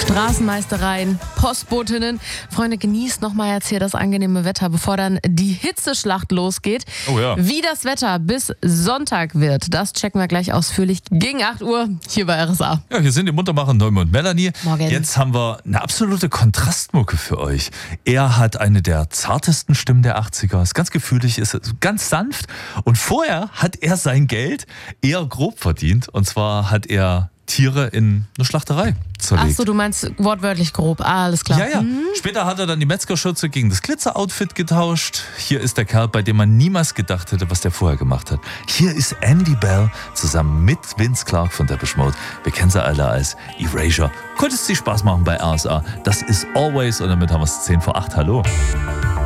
Straßenmeistereien, Postbotinnen. Freunde, genießt nochmal jetzt hier das angenehme Wetter, bevor dann die Hitzeschlacht losgeht. Oh ja. Wie das Wetter bis Sonntag wird, das checken wir gleich ausführlich gegen 8 Uhr hier bei RSA. Ja, hier sind die Muntermacher Neumann und Melanie. Morgen. Jetzt haben wir eine absolute Kontrastmucke für euch. Er hat eine der zartesten Stimmen der 80er, ist ganz gefühlig, ist ganz sanft. Und vorher hat er sein Geld eher grob verdient. Und zwar hat er Tiere in eine Schlachterei zerlegt. Ach so, du meinst wortwörtlich grob. Ah, alles klar. Ja. Später hat er dann die Metzgerschürze gegen das Glitzer-Outfit getauscht. Hier ist der Kerl, bei dem man niemals gedacht hätte, was der vorher gemacht hat. Hier ist Andy Bell zusammen mit Vince Clarke von Depeche Mode. Wir kennen sie alle als Erasure. Konnte es dir Spaß machen bei RSA? Das ist Always und damit haben wir es 7:50. Hallo.